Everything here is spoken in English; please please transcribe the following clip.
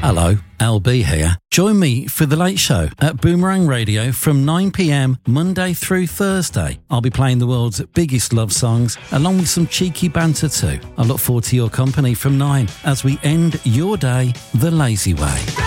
Hello, LB here. Join me for The Late Show at Boomerang Radio from 9 p.m. Monday through Thursday. I'll be playing the world's biggest love songs along with some cheeky banter too. I look forward to your company from 9 as we end your day the lazy way.